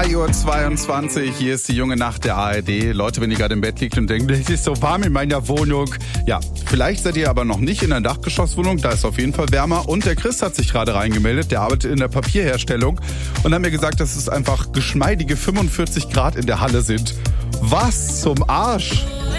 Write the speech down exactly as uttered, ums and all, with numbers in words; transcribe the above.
drei Uhr zweiundzwanzig, hier ist die junge Nacht der A R D. Leute, wenn ihr gerade im Bett liegt und denkt, es ist so warm in meiner Wohnung. Ja, vielleicht seid ihr aber noch nicht in einer Dachgeschosswohnung, da ist auf jeden Fall wärmer. Und der Chris hat sich gerade reingemeldet, der arbeitet in der Papierherstellung und hat mir gesagt, dass es einfach geschmeidige fünfundvierzig Grad in der Halle sind. Was zum Arsch?